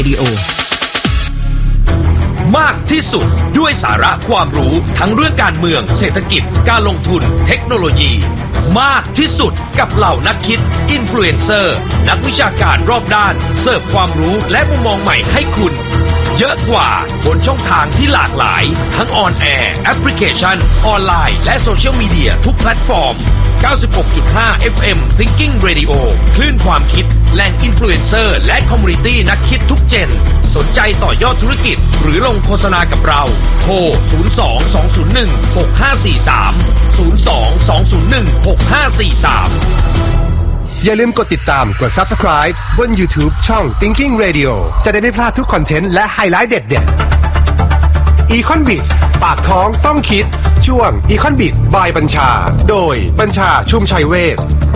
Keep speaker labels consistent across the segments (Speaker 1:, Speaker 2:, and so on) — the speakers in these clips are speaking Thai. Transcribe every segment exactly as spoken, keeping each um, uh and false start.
Speaker 1: Radioมากที่สุดด้วยสาระความรู้ทั้งเรื่องการเมืองเศรษฐกิจการลงทุนเทคโนโลยีมากที่สุดกับเหล่านักคิดอินฟลูเอนเซอร์นักวิชาการรอบด้านเสิร์ฟความรู้และมุมมองใหม่ให้คุณเยอะกว่าบนช่องทางที่หลากหลายทั้งออนแอร์แอปพลิเคชันออนไลน์และโซเชียลมีเดียทุกแพลตฟอร์ม เก้าสิบหกจุดห้า เอฟ เอ็ม Thinking Radio คลื่นความคิดแหล่งอินฟลูเอนเซอร์และคอมมูนิตี้นักคิดทุกเจนสนใจต่อยอดธุรกิจหรือลงโฆษณากับเราโทรศูนย์ สอง สอง ศูนย์ หนึ่ง หก ห้า สี่ สาม ศูนย์ สอง สอง ศูนย์ หนึ่ง หก ห้า สี่ สาม
Speaker 2: อย่าลืมกดติดตามกด Subscribe บน YouTube ช่อง Thinking Radio จะได้ไม่พลาดทุกคอนเทนต์และไฮไลท์เด็ดๆ Econ Biz ปากท้องต้องคิดช่วง Econ Biz by บัญชาโดยบัญชาชุมชัยเวช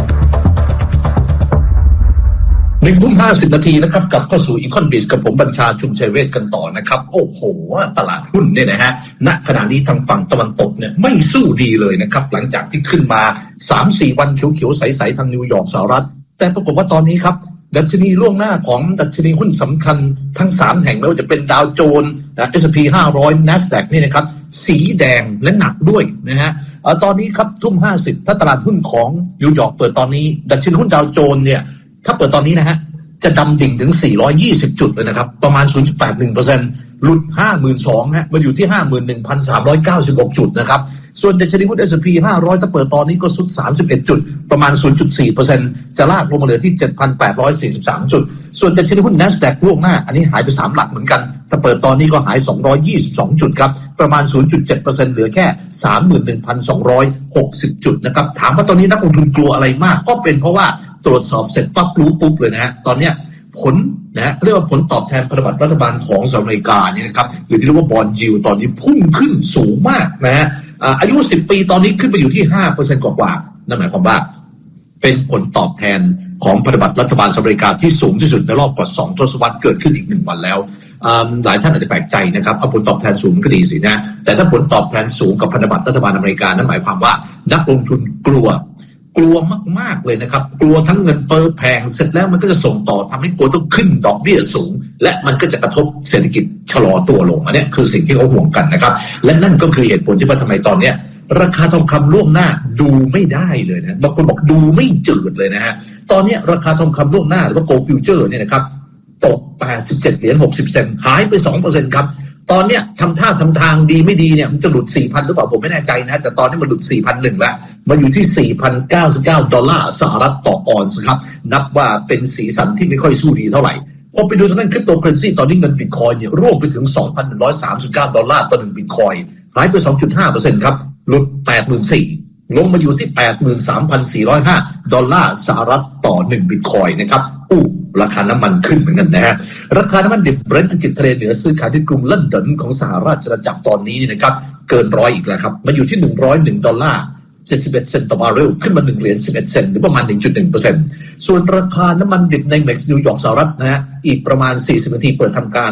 Speaker 3: หนึ่งทุ่มห้าสิบนาทีนะครับกลับเข้าสู่ Econ Biz กับผมบัญชาชุมชัยเวชกันต่อนะครับโอ้โหตลาดหุ้นเนี่ยนะฮะณขณะนี้ทางฝั่งตะวันตกเนี่ยไม่สู้ดีเลยนะครับหลังจากที่ขึ้นมา สามสี่ วันเขียวๆใสๆทางนิวยอร์กสหรัฐแต่ปรากฏว่าตอนนี้ครับดัชนีล่วงหน้าของดัชนีหุ้นสำคัญทั้งสามแห่งไม่ว่าจะเป็นดาวโจนส์ เอส แอนด์ พี ห้าร้อย NASDAQ นี่นะครับสีแดงและหนักด้วยนะฮะตอนนี้ครับทุ่มห้าสิบถ้าตลาดหุ้นของนิวยอร์กเปิดตอนนี้ดัชนีหุ้นดาวโจนส์เนี่ยถ้าเปิดตอนนี้นะฮะจะดำดิ่งถึงสี่ร้อยยี่สิบจุดเลยนะครับประมาณ ศูนย์จุดแปดหนึ่งเปอร์เซ็นต์ หลุด ห้าหมื่นสองพัน ฮะมาอยู่ที่ ห้าหมื่นหนึ่งพันสามร้อยเก้าสิบหก จุดนะครับส่วนดัชนีหุ้น เอส แอนด์ พี ห้าร้อยถ้าเปิดตอนนี้ก็สุดสามสิบเอ็ดจุดประมาณ ศูนย์จุดสี่เปอร์เซ็นต์ จะลากลงมาเหลือที่ เจ็ดพันแปดร้อยสี่สิบสาม จุดส่วนดัชนีหุ้น NASDAQ ล่วงหน้าอันนี้หายไปสามหลักเหมือนกันถ้าเปิดตอนนี้ก็หายสองร้อยยี่สิบสองจุดครับประมาณ ศูนย์จุดเจ็ดเปอร์เซ็นต์ เหลือแค่ สามหมื่นหนึ่งพันสองร้อยหกสิบ จุดนะครับถามว่าตอนนี้นักลงทุนกลัวอะไรมากก็เป็นเพราะว่าตรวจสอบเสร็จปั๊บรู้ปุ๊บเลยนะฮะตอนเนี้ยผลนะเรียกว่าผลตอบแทนพันธบัตรรัฐบาลของสหรัฐอเมริกาเนี่ยนะครับหรือที่เรียกว่าบอนด์ยิลด์ตอนนี้พุ่งขึ้นสูงมากนะฮะอายุสิบปีตอนนี้ขึ้นไปอยู่ที่ ห้าเปอร์เซ็นต์ กว่าๆนั่นหมายความว่าเป็นผลตอบแทนของพันธบัตรรัฐบาลสหรัฐอเมริกาที่สูงที่สุดในรอบกว่าสองทศวรรษเกิดขึ้นอีกหนึ่งวันแล้วหลายท่านอาจจะแปลกใจนะครับเอาผลตอบแทนสูงก็ดีสินะแต่ถ้าผลตอบแทนสูงกับพันธบัตรรัฐบาลอเมริกานั่นหมายความว่านักลงทุนกลัวกลัวมากๆเลยนะครับกลัวทั้งเงินเฟ้อแพงเสร็จแล้วมันก็จะส่งต่อทำให้กลัวต้องขึ้นดอกเบี้ยสูงและมันก็จะกระทบเศรษฐกิจชะลอตัวลงอันนี้คือสิ่งที่เขาห่วงกันนะครับและนั่นก็คือเหตุผลที่ว่าทำไมตอนนี้ราคาทองคำล่วงหน้าดูไม่ได้เลยนะบางคนบอกดูไม่จืดเลยนะฮะตอนนี้ราคาทองคำล่วงหน้าหรือว่า Gold Future เนี่ยนะครับตกแปดสิบเจ็ดเหรียญหกสิบเซนต์หายไป สองเปอร์เซ็นต์ ครับตอนเนี้ยทำท่าทำทางดีไม่ดีเนี่ยมันจะหลุด สี่พัน หรือเปล่าผมไม่แน่ใจนะแต่ตอนนี้มันหลุด สี่พันหนึ่ง แล้วมาอยู่ที่ สี่พันเก้าสิบเก้า ดอลลาร์สหรัฐต่อออนซ์ครับนับว่าเป็นสีสันที่ไม่ค่อยสู้ดีเท่าไหร่พอไปดูทางด้านคริปโตเคอเรนซีตอนนี้เงินบิตคอยน์เนี่ยร่วงไปถึง สองพันหนึ่งร้อยสามสิบเก้า ดอลลาร์ต่อหนึ่งบิตคอยน์หายไป สองจุดห้าเปอร์เซ็นต์ ครับหลุด แปดหมื่นสี่พันลงมาอยู่ที่ แปดหมื่นสามพันสี่ร้อยห้า ดอลลาร์สหรัฐต่อหนึ่งบิตคอยน์นะครับอู้ราคาน้ำมันขึ้นเหมือนกันนะฮะราคาน้ำมันดิบเบรนท์อังกฤษทะเลเหนือซื้อขายที่กรุงลอนดอนของสหราชอาณาจักรตอนนี้นะครับเกินร้อยอีกแล้วครับมาอยู่ที่หนึ่งร้อยเอ็ดดอลลาร์เจ็ดสิบเอ็ดเซนต์ต่อบาร์เรลขึ้นมาหนึ่งเหรียญสิบเอ็ดเซนต์หรือประมาณ หนึ่งจุดหนึ่งเปอร์เซ็นต์ ส่วนราคาน้ำมันดิบในเม็กซ์นิวยอร์กสหรัฐนะฮะอีกประมาณสี่สิบนาทีเปิดทำการ